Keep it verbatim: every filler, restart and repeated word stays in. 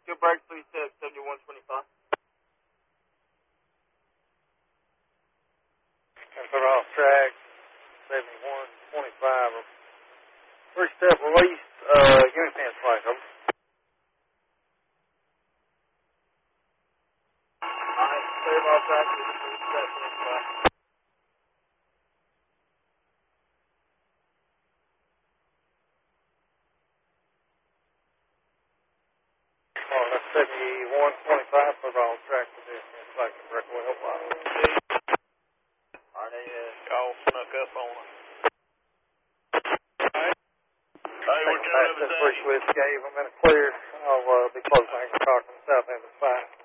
Good break, please, at seventy-one twenty-five. And put off track, seventy-one twenty-five. First step release, uh, Unipens flight, over. Alright, clear off track, please, at twenty-five. Oh, that's seventy-one twenty-five, put off track for this, it's like a breakaway help line. Alright, uh, Y'all snuck up on us. Hey, we're doing the first lift gave them in a clear. I'll uh, be closing anchor talking south end of the spine.